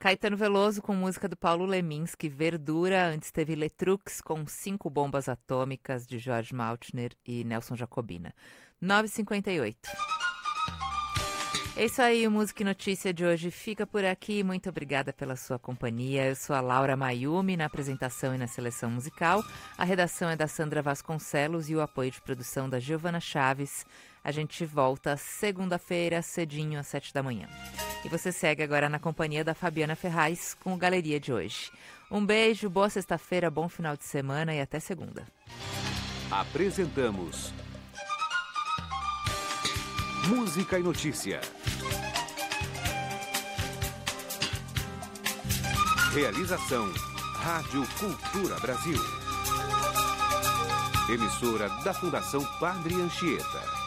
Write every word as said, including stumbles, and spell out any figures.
Caetano Veloso com música do Paulo Leminski, Verdura. Antes teve Letrux com Cinco Bombas Atômicas, de Jorge Maltner e Nelson Jacobina. nove e cinquenta e oito. É isso aí, o Música e Notícia de hoje fica por aqui. Muito obrigada pela sua companhia. Eu sou a Laura Mayumi, na apresentação e na seleção musical. A redação é da Sandra Vasconcelos e o apoio de produção da Giovana Chaves. A gente volta segunda-feira, cedinho, às sete da manhã. E você segue agora na companhia da Fabiana Ferraz com o Galeria de hoje. Um beijo, boa sexta-feira, bom final de semana e até segunda. Apresentamos Música e Notícia. Realização Rádio Cultura Brasil. Emissora da Fundação Padre Anchieta.